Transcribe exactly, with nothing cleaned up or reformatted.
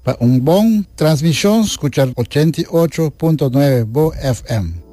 Para un buen transmisión, escuchar ochenta y ocho punto nueve Bo F M.